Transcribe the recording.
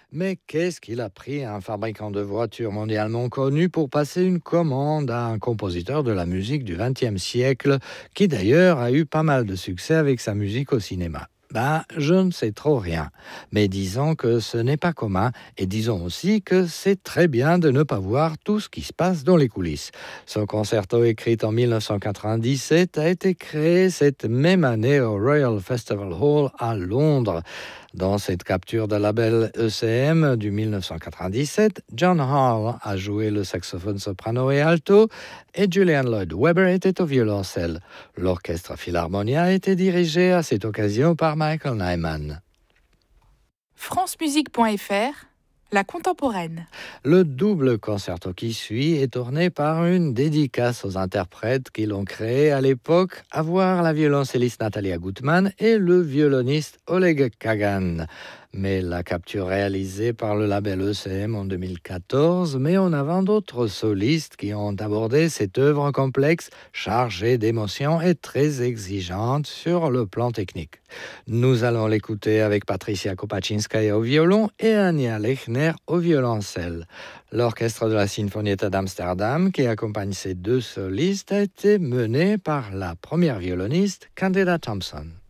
Mais qu'est-ce qu'il a pris à un fabricant de voitures mondialement connu pour passer une commande à un compositeur de la musique du XXe siècle, qui d'ailleurs a eu pas mal de succès avec sa musique au cinéma? Ben, je ne sais trop rien. Mais disons que ce n'est pas commun et disons aussi que c'est très bien de ne pas voir tout ce qui se passe dans les coulisses. Son concerto écrit en 1997 a été créé cette même année au Royal Festival Hall à Londres. Dans cette capture de label ECM du 1997, John Hall a joué le saxophone soprano et alto et Julian Lloyd Webber était au violoncelle. L'orchestre Philharmonia a été dirigé à cette occasion par Michael Nyman. francemusique.fr, la contemporaine. Le double concerto qui suit est tourné par une dédicace aux interprètes qui l'ont créé à l'époque, à voir la violoncelliste Natalia Gutmann et le violoniste Oleg Kagan. Mais la capture réalisée par le label ECM en 2014 met en avant d'autres solistes qui ont abordé cette œuvre complexe, chargée d'émotions et très exigeante sur le plan technique. Nous allons l'écouter avec Patricia Kopaczynskaja au violon et Anja Lechner au violoncelle. L'orchestre de la Sinfonietta d'Amsterdam, qui accompagne ces deux solistes, a été mené par la première violoniste, Candida Thompson.